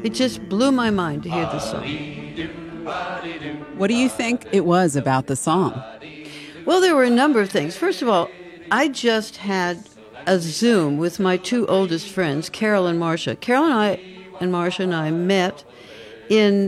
It just blew my mind to hear this song. What do you think it was about the song? Well, there were a number of things. First of all, I just had a Zoom with my two oldest friends, Carol and Marcia. Carol and Marcia and I met in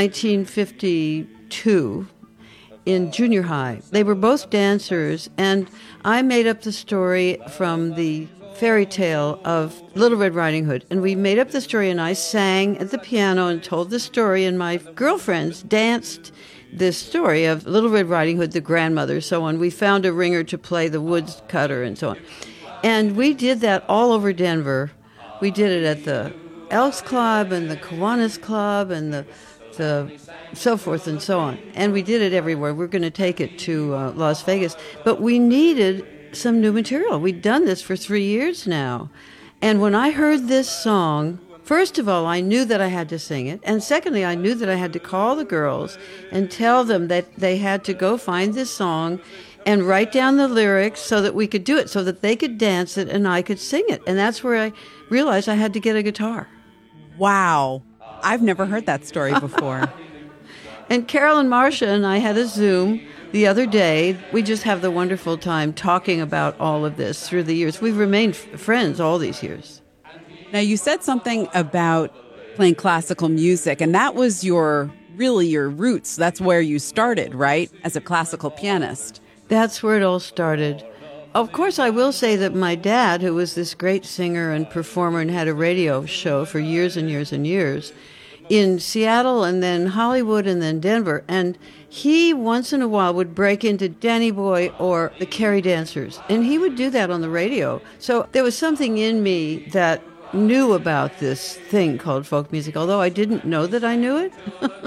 1952 in junior high. They were both dancers, and I made up the story from the fairy tale of Little Red Riding Hood. And we made up the story, and I sang at the piano and told the story, and my girlfriends danced this story of Little Red Riding Hood, the grandmother, so on. We found a ringer to play the woodcutter and so on. And we did that all over Denver. We did it at the Elks Club and the Kiwanis Club and the so forth and so on. And we did it everywhere. We're going to take it to Las Vegas. But we needed some new material. We'd done this for 3 years now. And when I heard this song, first of all, I knew that I had to sing it. And secondly, I knew that I had to call the girls and tell them that they had to go find this song and write down the lyrics so that we could do it, so that they could dance it and I could sing it. And that's where I realized I had to get a guitar. Wow. I've never heard that story before. And Carol and Marcia and I had a Zoom the other day. We just have the wonderful time talking about all of this through the years. We've remained friends all these years. Now, you said something about playing classical music, and that was really your roots. That's where you started, right? As a classical pianist. That's where it all started. Of course, I will say that my dad, who was this great singer and performer and had a radio show for years and years and years, in Seattle and then Hollywood and then Denver, and he once in a while would break into Danny Boy or the Carrie Dancers, and he would do that on the radio. So there was something in me that knew about this thing called folk music, although I didn't know that I knew it.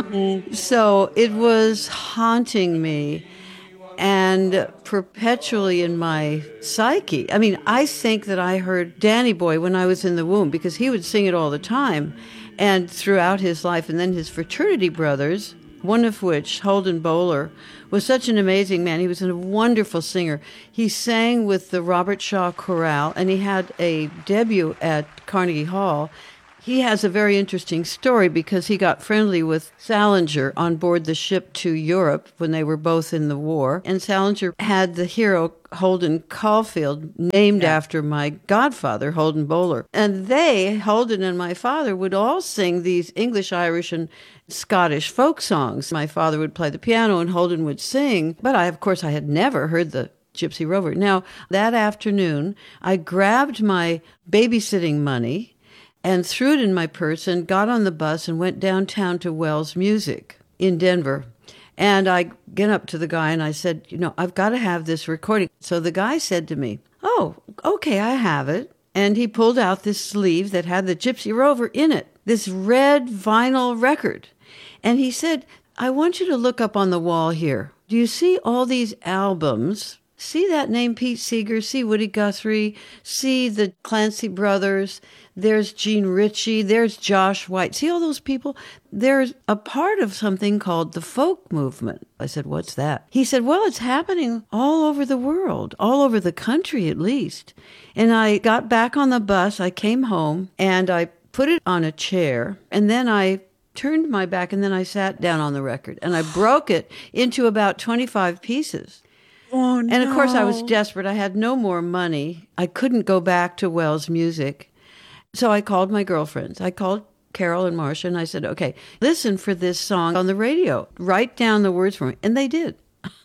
So it was haunting me and perpetually in my psyche. I mean, I think that I heard Danny Boy when I was in the womb because he would sing it all the time and throughout his life. And then his fraternity brothers, one of which, Holden Bowler, was such an amazing man. He was a wonderful singer. He sang with the Robert Shaw Chorale, and he had a debut at Carnegie Hall. He has a very interesting story because he got friendly with Salinger on board the ship to Europe when they were both in the war. And Salinger had the hero Holden Caulfield named after my godfather, Holden Bowler. And Holden and my father, would all sing these English, Irish, and Scottish folk songs. My father would play the piano and Holden would sing. But of course, I had never heard the Gypsy Rover. Now, that afternoon, I grabbed my babysitting money and threw it in my purse and got on the bus and went downtown to Wells Music in Denver. And I get up to the guy and I said, I've got to have this recording. So the guy said to me, "Oh, okay, I have it." And he pulled out this sleeve that had the Gypsy Rover in it, this red vinyl record. And he said, "I want you to look up on the wall here. Do you see all these albums? See that name, Pete Seeger? See Woody Guthrie? See the Clancy Brothers? There's Gene Ritchie. There's Josh White. See all those people? There's a part of something called the folk movement." I said, "What's that?" He said, "Well, it's happening all over the world, all over the country at least." And I got back on the bus. I came home and I put it on a chair, and then I turned my back, and then I sat down on the record, and I broke it into about 25 pieces. Oh, no. And of course, I was desperate. I had no more money. I couldn't go back to Wells Music. So I called my girlfriends. I called Carol and Marcia, and I said, "Okay, listen for this song on the radio. Write down the words for me." And they did.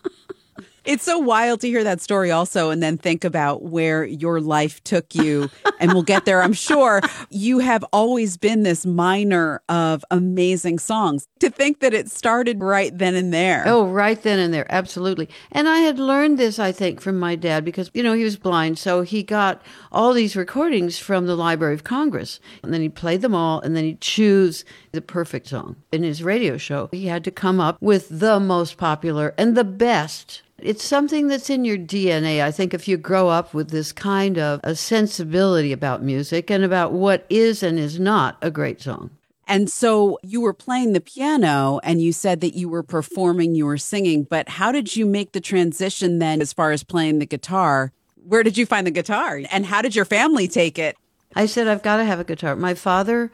It's so wild to hear that story also and then think about where your life took you. And we'll get there, I'm sure. You have always been this miner of amazing songs. To think that it started right then and there. Oh, right then and there. Absolutely. And I had learned this, I think, from my dad because, he was blind. So he got all these recordings from the Library of Congress. And then he'd play them all and then he'd choose the perfect song. In his radio show, he had to come up with the most popular and the best. It's something that's in your DNA. I think if you grow up with this kind of a sensibility about music and about what is and is not a great song. And so you were playing the piano and you said that you were performing, you were singing, but how did you make the transition then as far as playing the guitar? Where did you find the guitar? And how did your family take it? I said, I've got to have a guitar. My father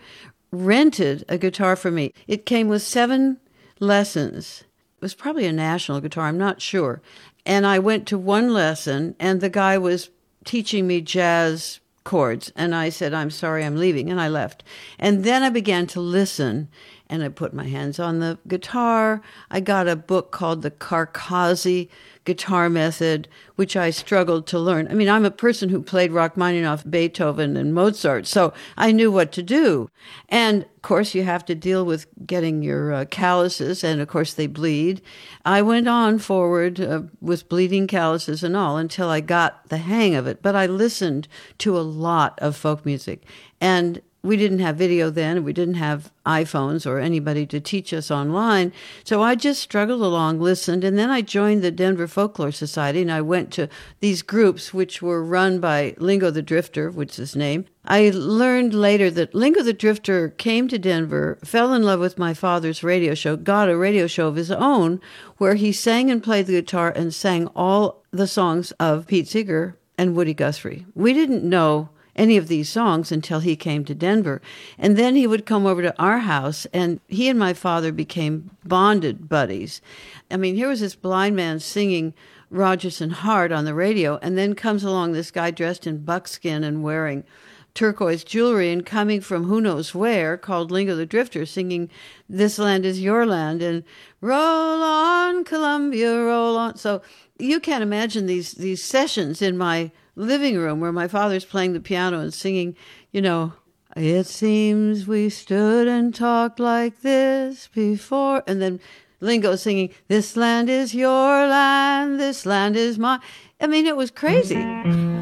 rented a guitar for me. It came with 7 lessons. It was probably a national guitar, I'm not sure. And I went to one lesson, and the guy was teaching me jazz chords. And I said, I'm sorry, I'm leaving. And I left. And then I began to listen, and I put my hands on the guitar. I got a book called The Carcassi Guitar Method, which I struggled to learn. I mean, I'm a person who played Rachmaninoff, Beethoven, and Mozart, so I knew what to do. And, of course, you have to deal with getting your calluses, and, of course, they bleed. I went on forward with bleeding calluses and all until I got the hang of it. But I listened to a lot of folk music, and we didn't have video then. We didn't have iPhones or anybody to teach us online. So I just struggled along, listened, and then I joined the Denver Folklore Society, and I went to these groups which were run by Lingo the Drifter, which is his name. I learned later that Lingo the Drifter came to Denver, fell in love with my father's radio show, got a radio show of his own, where he sang and played the guitar and sang all the songs of Pete Seeger and Woody Guthrie. We didn't know any of these songs until he came to Denver. And then he would come over to our house, and he and my father became bonded buddies. I mean, here was this blind man singing Rodgers and Hart on the radio, and then comes along this guy dressed in buckskin and wearing turquoise jewelry and coming from who knows where, called Lingo the Drifter, singing This Land Is Your Land and Roll On, Columbia, Roll On. So you can't imagine these sessions in my living room where my father's playing the piano and singing, you know, it seems we stood and talked like this before. And then Lingo singing, this land is your land, this land is mine. I mean, it was crazy.